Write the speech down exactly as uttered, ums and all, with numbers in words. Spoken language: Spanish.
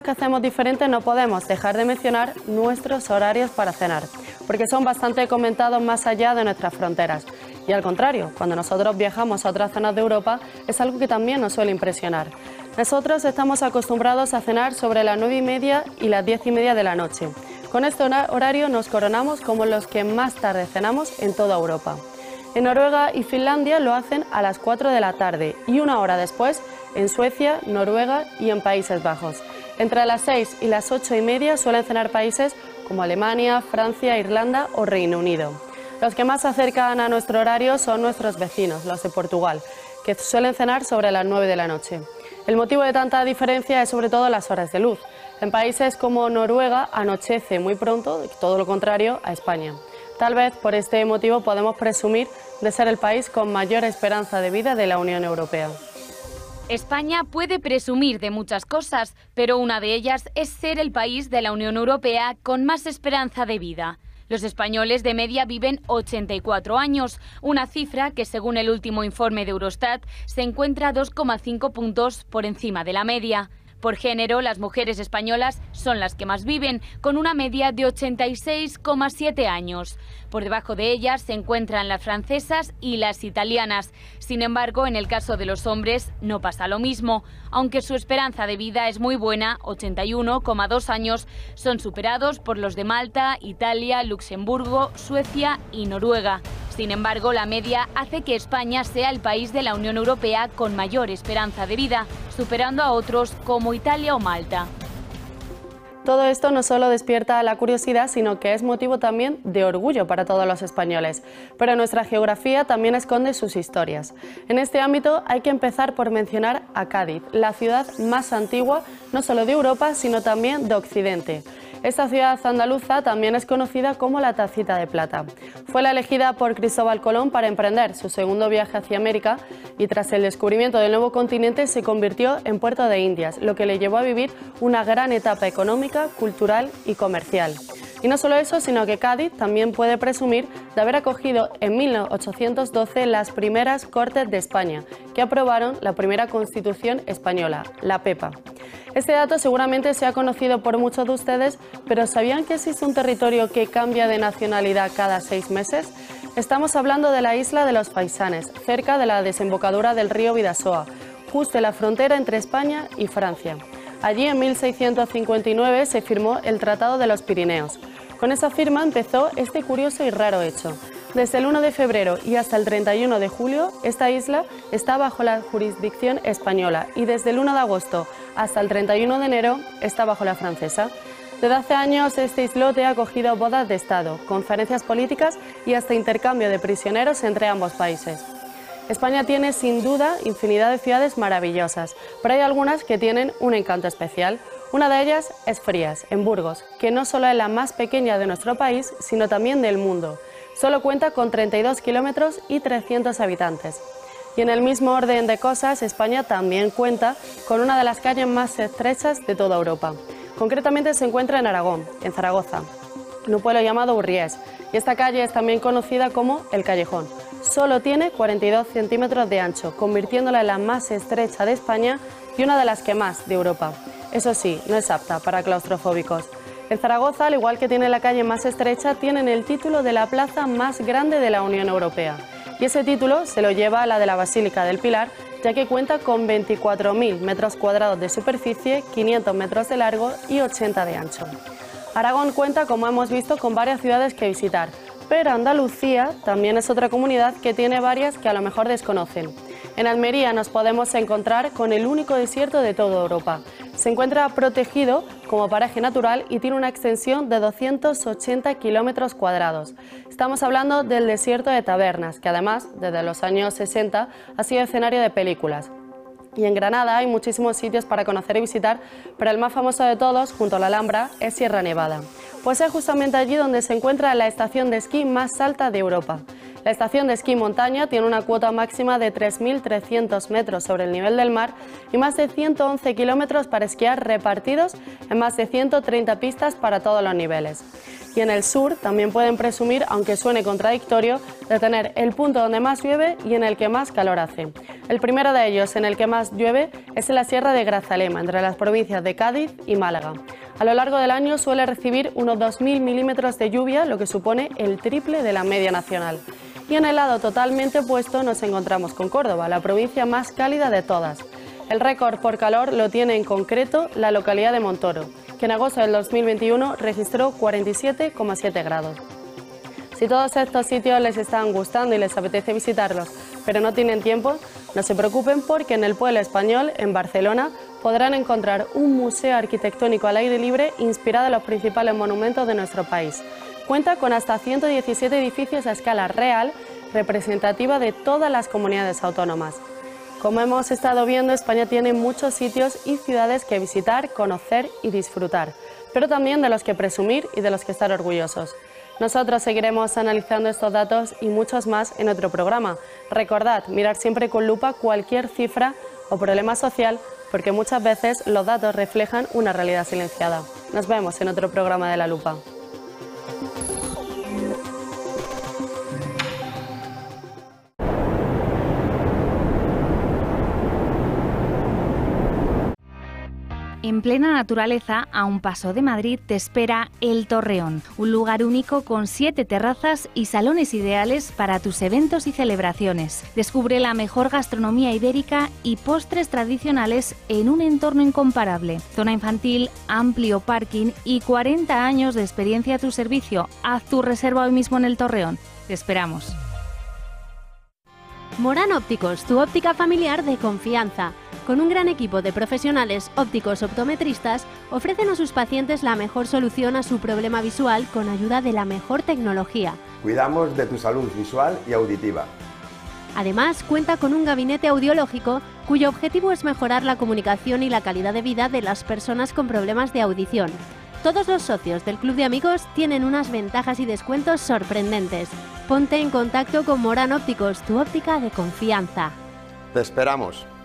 que hacemos diferente no podemos dejar de mencionar nuestros horarios para cenar, porque son bastante comentados más allá de nuestras fronteras. Y al contrario, cuando nosotros viajamos a otras zonas de Europa, es algo que también nos suele impresionar. Nosotros estamos acostumbrados a cenar sobre las nueve y media y las diez y media de la noche. Con este horario nos coronamos como los que más tarde cenamos en toda Europa. En Noruega y Finlandia lo hacen a las cuatro de la tarde y una hora después en Suecia, Noruega y en Países Bajos. Entre las seis y las ocho y media suelen cenar países como Alemania, Francia, Irlanda o Reino Unido. Los que más se acercan a nuestro horario son nuestros vecinos, los de Portugal, que suelen cenar sobre las nueve de la noche. El motivo de tanta diferencia es sobre todo las horas de luz. En países como Noruega anochece muy pronto, todo lo contrario a España. Tal vez por este motivo podemos presumir de ser el país con mayor esperanza de vida de la Unión Europea. España puede presumir de muchas cosas, pero una de ellas es ser el país de la Unión Europea con más esperanza de vida. Los españoles de media viven ochenta y cuatro años, una cifra que según el último informe de Eurostat se encuentra dos coma cinco puntos por encima de la media. Por género, las mujeres españolas son las que más viven, con una media de ochenta y seis coma siete años. Por debajo de ellas se encuentran las francesas y las italianas. Sin embargo, en el caso de los hombres no pasa lo mismo. Aunque su esperanza de vida es muy buena, ochenta y uno coma dos años, son superados por los de Malta, Italia, Luxemburgo, Suecia y Noruega. Sin embargo, la media hace que España sea el país de la Unión Europea con mayor esperanza de vida, superando a otros como Italia o Malta. Todo esto no solo despierta la curiosidad, sino que es motivo también de orgullo para todos los españoles. Pero nuestra geografía también esconde sus historias. En este ámbito hay que empezar por mencionar a Cádiz, la ciudad más antigua no solo de Europa, sino también de Occidente. Esta ciudad andaluza también es conocida como la Tacita de Plata. Fue la elegida por Cristóbal Colón para emprender su segundo viaje hacia América y tras el descubrimiento del nuevo continente se convirtió en puerto de Indias, lo que le llevó a vivir una gran etapa económica, cultural y comercial. Y no solo eso, sino que Cádiz también puede presumir de haber acogido en mil ochocientos doce las primeras Cortes de España, que aprobaron la primera Constitución española, la Pepa. Este dato seguramente sea conocido por muchos de ustedes, pero ¿sabían que existe un territorio que cambia de nacionalidad cada seis meses? Estamos hablando de la isla de los Faisanes, cerca de la desembocadura del río Bidasoa, justo en la frontera entre España y Francia. Allí en mil seiscientos cincuenta y nueve se firmó el Tratado de los Pirineos. Con esa firma empezó este curioso y raro hecho. Desde el uno de febrero y hasta el treinta y uno de julio, esta isla está bajo la jurisdicción española y desde el uno de agosto hasta el treinta y uno de enero está bajo la francesa. Desde hace años este islote ha acogido bodas de Estado, conferencias políticas y hasta intercambio de prisioneros entre ambos países. España tiene sin duda infinidad de ciudades maravillosas, pero hay algunas que tienen un encanto especial. Una de ellas es Frías, en Burgos, que no solo es la más pequeña de nuestro país, sino también del mundo. Solo cuenta con treinta y dos kilómetros y trescientos habitantes. Y en el mismo orden de cosas, España también cuenta con una de las calles más estrechas de toda Europa. Concretamente se encuentra en Aragón, en Zaragoza, en un pueblo llamado Urriés, y esta calle es también conocida como El Callejón. Solo tiene cuarenta y dos centímetros de ancho, convirtiéndola en la más estrecha de España y una de las que más de Europa. Eso sí, no es apta para claustrofóbicos. En Zaragoza, al igual que tiene la calle más estrecha, tienen el título de la plaza más grande de la Unión Europea. Y ese título se lo lleva a la de la Basílica del Pilar, ya que cuenta con veinticuatro mil metros cuadrados de superficie, quinientos metros de largo y ochenta de ancho. Aragón cuenta, como hemos visto, con varias ciudades que visitar, pero Andalucía también es otra comunidad que tiene varias que a lo mejor desconocen. En Almería nos podemos encontrar con el único desierto de toda Europa. Se encuentra protegido como paraje natural y tiene una extensión de doscientos ochenta kilómetros cuadrados. Estamos hablando del desierto de Tabernas, que además, desde los años sesenta, ha sido escenario de películas. Y en Granada hay muchísimos sitios para conocer y visitar, pero el más famoso de todos, junto a la Alhambra, es Sierra Nevada. Pues es justamente allí donde se encuentra la estación de esquí más alta de Europa. La estación de esquí montaña tiene una cuota máxima de tres mil trescientos metros sobre el nivel del mar y más de ciento once kilómetros para esquiar repartidos en más de ciento treinta pistas para todos los niveles. Y en el sur también pueden presumir, aunque suene contradictorio, de tener el punto donde más llueve y en el que más calor hace. El primero de ellos, en el que más llueve, es en la Sierra de Grazalema, entre las provincias de Cádiz y Málaga. A lo largo del año suele recibir unos dos mil milímetros de lluvia, lo que supone el triple de la media nacional. Y en el lado totalmente opuesto nos encontramos con Córdoba, la provincia más cálida de todas. El récord por calor lo tiene en concreto la localidad de Montoro, que en agosto del dos mil veintiuno registró cuarenta y siete coma siete grados. Si todos estos sitios les están gustando y les apetece visitarlos, pero no tienen tiempo, no se preocupen porque en el Pueblo Español, en Barcelona, podrán encontrar un museo arquitectónico al aire libre inspirado en los principales monumentos de nuestro país. Cuenta con hasta ciento diecisiete edificios a escala real, representativa de todas las comunidades autónomas. Como hemos estado viendo, España tiene muchos sitios y ciudades que visitar, conocer y disfrutar, pero también de los que presumir y de los que estar orgullosos. Nosotros seguiremos analizando estos datos y muchos más en otro programa. Recordad, mirar siempre con lupa cualquier cifra o problema social, porque muchas veces los datos reflejan una realidad silenciada. Nos vemos en otro programa de La Lupa. En plena naturaleza, a un paso de Madrid, te espera El Torreón, un lugar único con siete terrazas y salones ideales para tus eventos y celebraciones. Descubre la mejor gastronomía ibérica y postres tradicionales en un entorno incomparable. Zona infantil, amplio parking y cuarenta años de experiencia a tu servicio. Haz tu reserva hoy mismo en El Torreón. Te esperamos. Morán Ópticos, tu óptica familiar de confianza. Con un gran equipo de profesionales ópticos optometristas, ofrecen a sus pacientes la mejor solución a su problema visual con ayuda de la mejor tecnología. Cuidamos de tu salud visual y auditiva. Además, cuenta con un gabinete audiológico cuyo objetivo es mejorar la comunicación y la calidad de vida de las personas con problemas de audición. Todos los socios del Club de Amigos tienen unas ventajas y descuentos sorprendentes. Ponte en contacto con Morán Ópticos, tu óptica de confianza. Te esperamos.